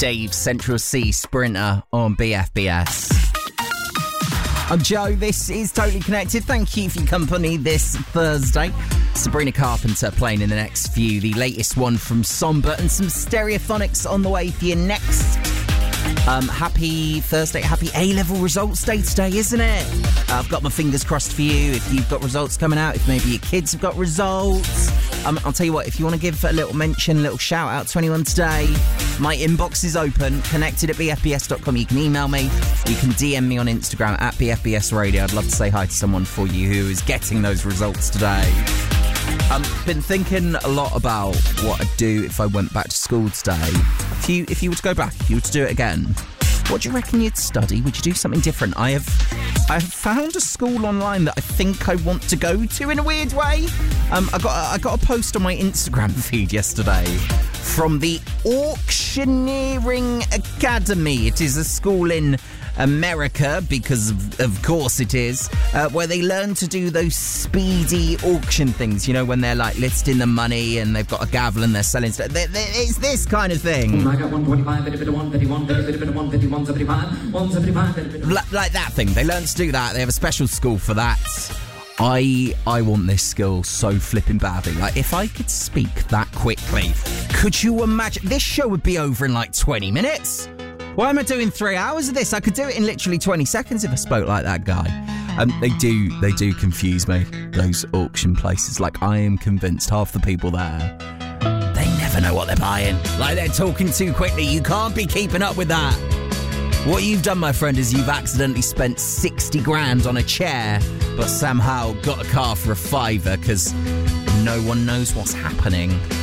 Dave Central C Sprinter on BFBS. I'm Joe, this is Totally Connected. Thank you for your company this Thursday. Sabrina Carpenter playing in the next few. The latest one from Somber and some Stereophonics on the way for you next. Happy Thursday, happy A-level results day today, isn't it? I've got my fingers crossed for you if you've got results coming out, if maybe your kids have got results. I'll tell you what, if you want to give a little mention, a little shout out to anyone today, my inbox is open, connected at bfbs.com. You can email me, you can DM me on Instagram at BFBS Radio. I'd love to say hi to someone for you who is getting those results today. I've been thinking a lot about what I'd do if I went back to school today. If you were to go back, if you were to do it again, what do you reckon you'd study? Would you do something different? I have found a school online that I think I want to go to in a weird way. I got a post on my Instagram feed yesterday from the Auctioneering Academy. It is a school in America, because of course it is, where they learn to do those speedy auction things, you know, when they're like listing the money and they've got a gavel and they're selling stuff. It's this kind of thing. I got 125, bit of 151, bit of 151, 175. Like that thing. They learn to do that. They have a special school for that. I want this skill so flipping badly. Like, if I could speak that quickly, could you imagine? This show would be over in like 20 minutes. Why am I doing 3 hours of this? I could do it in literally 20 seconds if I spoke like that guy. They do confuse me, those auction places. Like, I am convinced half the people there, they never know what they're buying. Like, they're talking too quickly. You can't be keeping up with that. What you've done, my friend, is you've accidentally spent 60 grand on a chair, but somehow got a car for a £5 because no one knows what's happening.